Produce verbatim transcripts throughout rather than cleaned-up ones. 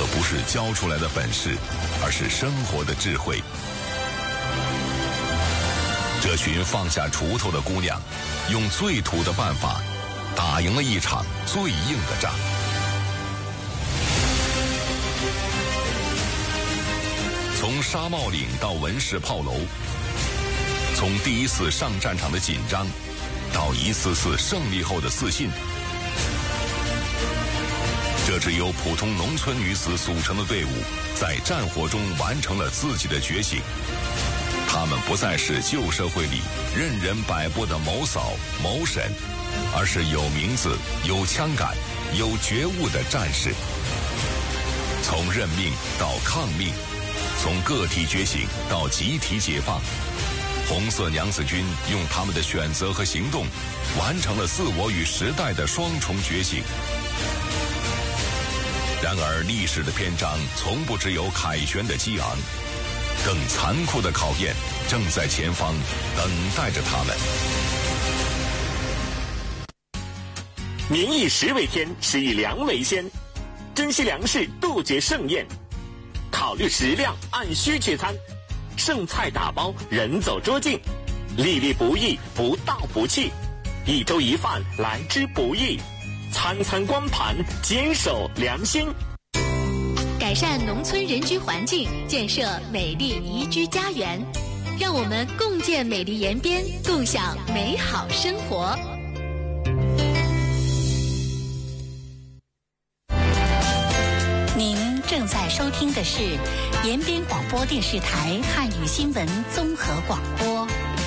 不是教出来的本事，而是生活的智慧。这群放下锄头的姑娘，用最土的办法，打赢了一场最硬的仗。从纱帽岭到文氏炮楼，从第一次上战场的紧张，到一次次胜利后的自信，这支由普通农村女子组成的队伍，在战火中完成了自己的觉醒。他们不再是旧社会里任人摆布的某嫂、某婶，而是有名字、有枪杆、有觉悟的战士。从认命到抗命，从个体觉醒到集体解放，红色娘子军用他们的选择和行动，完成了自我与时代的双重觉醒。然而，历史的篇章从不只有凯旋的激昂，更残酷的考验正在前方等待着他们。 民以食为天，食以粮为先，珍惜粮食，杜绝盛宴，考虑食量，按需取餐，剩菜打包，人走桌进，粒粒不易，不到不弃，一粥一饭来之不易，餐餐光盘，坚守良心。 改善农村人居环境，建设美丽宜居家园，让我们共建美丽延边，共享美好生活。 您正在收听的是延边广播电视台汉语新闻综合广播。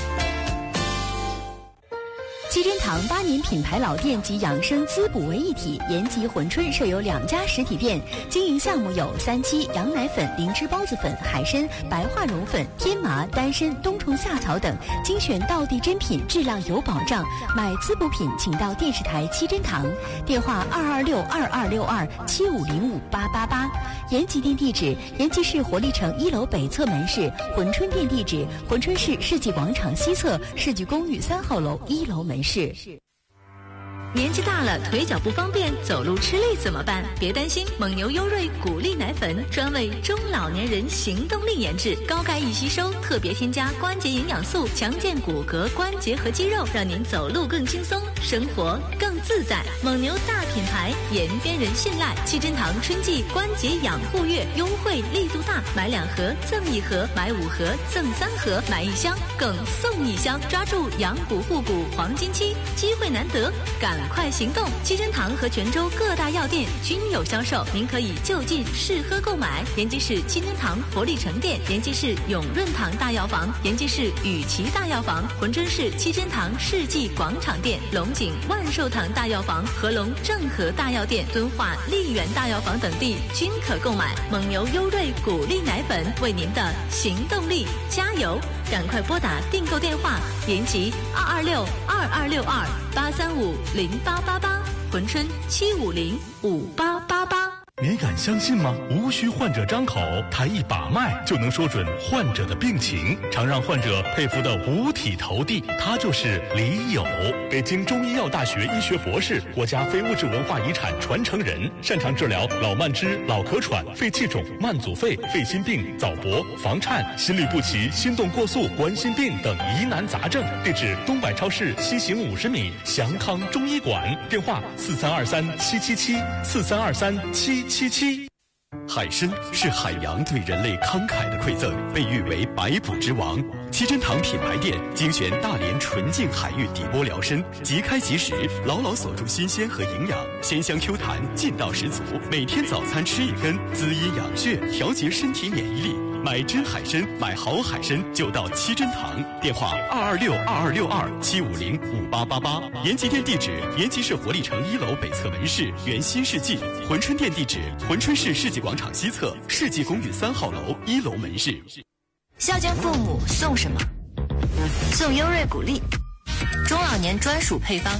七珍堂八年品牌老店及养生滋补为一体，延吉珲春设有两家实体店，经营项目有三七、羊奶粉、灵芝孢子粉、海参、白化绒粉、天麻、丹参、冬虫夏草等精选道地珍品，质量有保障。买滋补品请到电视台七珍堂，电话二二六二二六二七五零五八八八。延吉店地址：延吉市活力城一楼北侧门市；珲春店地址：珲春市世纪广场西侧世纪公寓三号楼一楼门市。 年纪大了，腿脚不方便，走路吃力怎么办？别担心，蒙牛优瑞谷粒奶粉专为中老年人行动力研制，高钙易吸收，特别添加关节营养素，强健骨骼、关节和肌肉，让您走路更轻松，生活更自在。蒙牛大品牌，延边人信赖。七珍堂春季关节养护月优惠力度大，买两盒赠一盒，买五盒赠三盒，买一箱更送一箱，抓住养骨护骨黄金期，机会难得，赶快行动！七珍堂和泉州各大药店均有销售，您可以就近试喝购买。延吉市七珍堂活力城店、延吉市永润堂大药房、延吉市雨琦大药房、珲春市七珍堂世纪广场店、龙井万寿堂大药房、合龙正和大药店、敦化丽园大药房等地均可购买。蒙牛优瑞谷粒奶粉为您的行动力加油！赶快拨打订购电话：延吉二二六二二六二八三五零八八八，珲春七五零五八八八。 你敢相信吗？无需患者张口，抬一把脉就能说准患者的病情，常让患者佩服的五体投地，他就是李友，北京中医药大学医学博士，国家非物质文化遗产传承人，擅长治疗老慢支、老咳喘、肺气肿、慢阻肺、肺心病、早搏、房颤、心律不齐、心动过速、冠心病等疑难杂症。地址：东百超市西行五十米，祥康中医馆。电话：四三二三七七七四三二三七七七。海参是海洋对人类慷慨的馈赠，被誉为百补之王。七珍堂品牌店精选大连纯净海域底波辽参，即开即食，牢牢锁住新鲜和营养，鲜香 Q 弹，劲道十足。每天早餐吃一根，滋阴养血，调节身体免疫力。买真海参，买好海参就到七珍堂。电话二二六二二六二七五零五八八八。延吉店地址：延吉市活力城一楼北侧门市原新世纪。珲春店地址：珲春市世纪广场西侧世纪公寓三号楼一楼门市。 孝敬父母送什么？送优瑞谷粒，中老年专属配方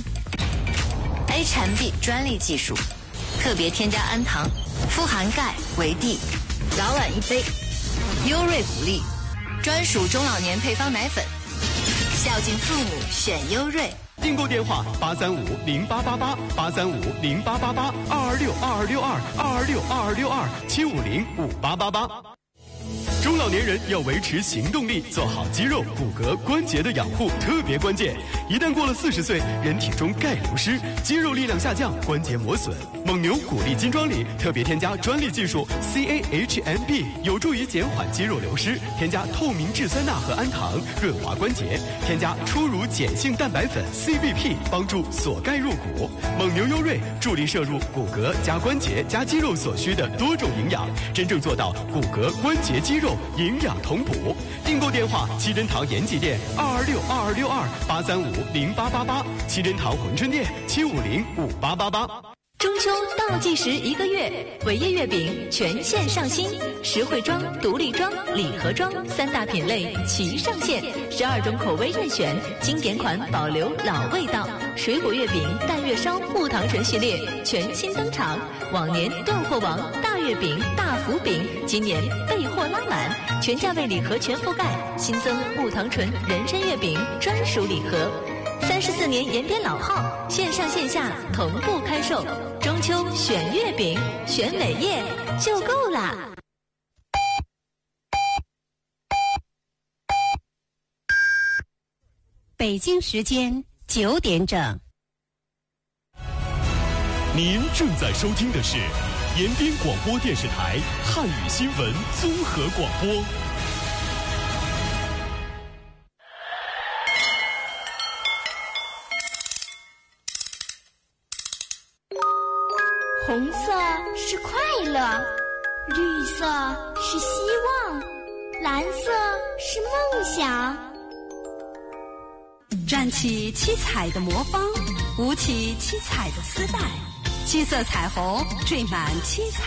，A 产 B 专利技术，特别添加氨糖，富含钙、维 D， 早晚一杯。优瑞谷粒，专属中老年配方奶粉，孝敬父母选优瑞。 订购电话八三五零八八八八三五零八八八二二六二二六二二二六二二六二七五零五八八八。中老年人要维持行动力，做好肌肉、骨骼、关节的养护特别关键。一旦过了四十岁，人体中钙流失，肌肉力量下降，关节磨损。蒙牛骨力金装里特别添加专利技术 C A H M B， 有助于减缓肌肉流失。添加透明质酸钠和氨糖，润滑关节。添加初乳碱性蛋白粉 C B P， 帮助锁钙入骨。蒙牛优瑞助力摄入骨骼加关节加肌肉所需的多种营养，真正做到骨骼、关节、肌肉营养同补。订购电话：七珍堂延吉店二二六二二六二八三五零八八八，七珍堂珲春店七五零五八八八。 中秋倒计时一个月，伟业月饼全线上新，实惠装、独立装、礼盒装三大品类齐上线，十二种口味任选，经典款保留老味道。水果月饼、蛋月烧、木糖醇系列全新登场，往年断货王大月饼、大福饼，今年备货拉满，全价位礼盒全覆盖，新增木糖醇人参月饼专属礼盒。三十四年延边老号，线上线下同步开售。中秋选月饼，选伟业就够啦。 北京时间九点整。 您正在收听的是延边广播电视台汉语新闻综合广播。 红色是快乐，绿色是希望，蓝色是梦想。 展起七彩的魔方，舞起七彩的丝带，七色彩虹缀满七彩